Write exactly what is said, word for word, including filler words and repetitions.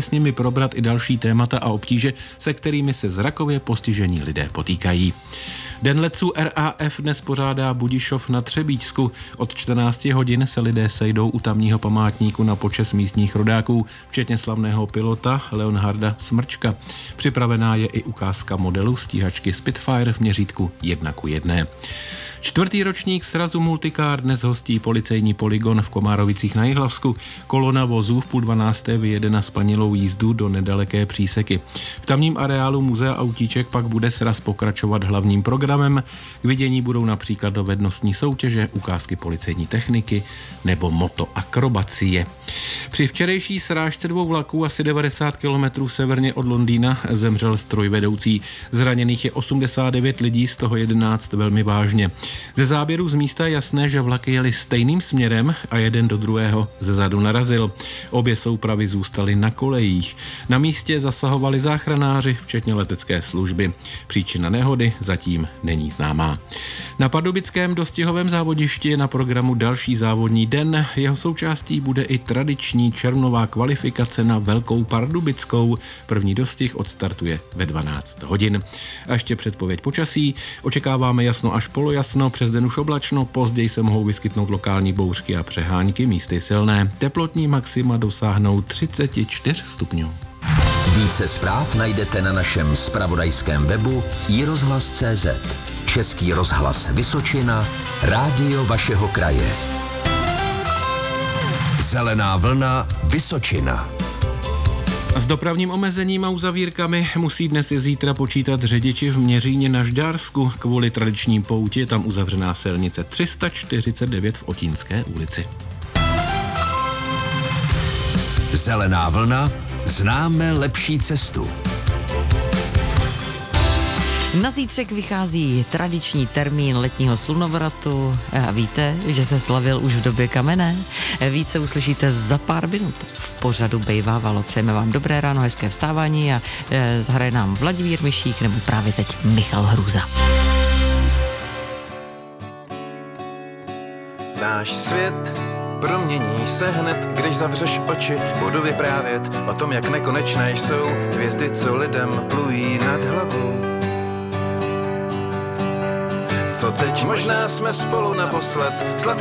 s nimi probrat i další témata a obtíže, se kterými se zrakově postižení lidé potýkají. Den letců R A F dnes pořádá Budišov na Třebíčsku. Od čtrnácti hodin se lidé sejdou u tamního památníku na počest místních rodáků, včetně slavného pilota Leonharda Smrčka. Připravená je i ukázka modelu stíhačky Spitfire v měřítku jedna ku jedné. Čtvrtý ročník srazu Multicar dnes hostí policejní poligon v Komárovicích na Jihlavsku. Kolona vozů v půl dvanácté vyjede na spanilou jízdu do nedaleké Příseky. V tamním areálu muzea autíček pak bude sraz pokračovat hlavním programem. K vidění budou například dovednostní soutěže, ukázky policejní techniky nebo motoakrobacie. Při včerejší srážce dvou vlaků asi devadesát kilometrů severně od Londýna zemřel strojvedoucí. Zraněných je osmdesát devět lidí, z toho jedenáct velmi vážně. Ze záběru z místa je jasné, že vlaky jeli stejným směrem a jeden do druhého zezadu narazil. Obě soupravy zůstaly na kolejích. Na místě zasahovali záchranáři, včetně letecké služby. Příčina nehody zatím není známá. Na pardubickém dostihovém závodišti je na programu další závodní den. Jeho součástí bude i tradiční červnová kvalifikace na Velkou Pardubickou. První dostih odstartuje ve dvanáct hodin. A ještě předpověď počasí. Očekáváme jasno až polojasno, přes den už oblačno, později se mohou vyskytnout lokální bouřky a přehánky, místy silné. Teplotní maxima dosáhnou třicet čtyři stupňů. Více zpráv najdete na našem zpravodajském webu i rozhlas tečka cé zet. Český rozhlas Vysočina, rádio vašeho kraje. Zelená vlna Vysočina. S dopravním omezením a uzavírkami musí dnes i zítra počítat řidiči v Měříně na Žďársku. Kvůli tradiční pouti je tam uzavřená silnice tři sta čtyřicet devět v Otínské ulici. Zelená vlna, známe lepší cestu. Na zítřek vychází tradiční termín letního slunovratu. A víte, že se slavil už v době kamenné? Více uslyšíte za pár minut v pořadu Bejvávalo. Přejeme vám dobré ráno, hezké vstávání a e, zahraje nám Vladimír Myšík nebo právě teď Michal Hrůza. Náš svět promění se hned, když zavřeš oči. Budu vyprávět o tom, jak nekonečné jsou hvězdy, co lidem plují nad hlavou. Co teď? Možná jsme spolu naposled.